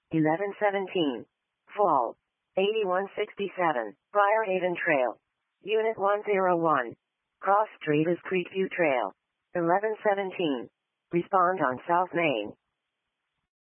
1117. Fall. 8167. Briarhaven Trail. Unit 101. Cross Street is Creekview Trail. 1117. Respond on South Main.